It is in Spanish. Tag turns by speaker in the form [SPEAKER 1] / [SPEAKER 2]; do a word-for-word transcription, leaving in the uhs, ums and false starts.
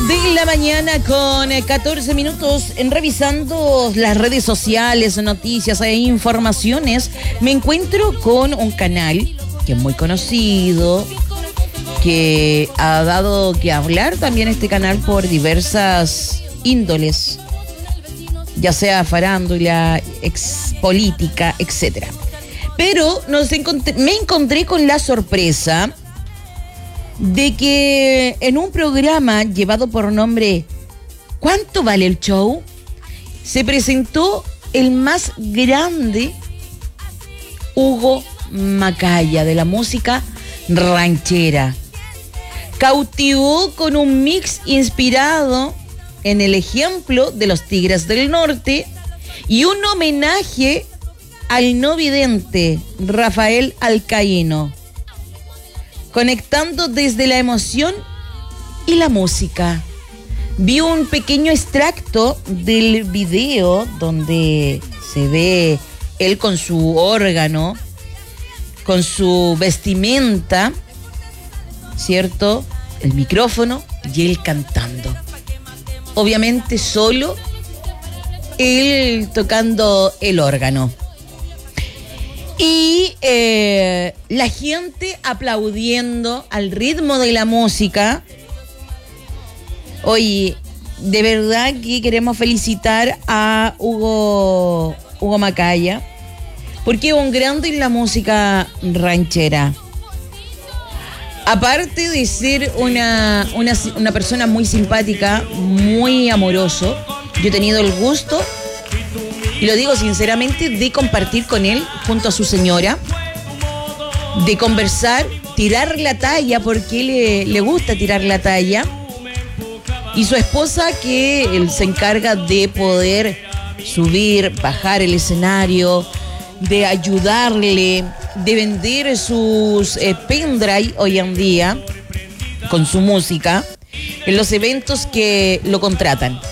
[SPEAKER 1] de la mañana con catorce minutos, en revisando las redes sociales, noticias e informaciones, me encuentro con un canal que es muy conocido, que ha dado que hablar también este canal por diversas índoles, ya sea farándula, ex política, etcétera. Pero nos encontré, me encontré con la sorpresa de que en un programa llevado por nombre ¿Cuánto vale el show?, se presentó el más grande Hugo Macaya de la música ranchera. Cautivó con un mix inspirado en el ejemplo de los Tigres del Norte y un homenaje al no vidente Rafael Alcaíno, conectando desde la emoción y la música. Vi un pequeño extracto del video donde se ve él con su órgano, con su vestimenta, ¿cierto? El micrófono y él cantando. Obviamente solo él tocando el órgano. Y eh, la gente aplaudiendo al ritmo de la música. Oye, de verdad que queremos felicitar a Hugo, Hugo Macaya, porque es un grande en la música ranchera. Aparte de ser una, una, una persona muy simpática, muy amoroso, yo he tenido el gusto, y lo digo sinceramente, de compartir con él junto a su señora, de conversar, tirar la talla, porque le, le gusta tirar la talla, y su esposa, que él se encarga de poder subir, bajar el escenario, de ayudarle, de vender sus eh, pendrive hoy en día con su música en los eventos que lo contratan.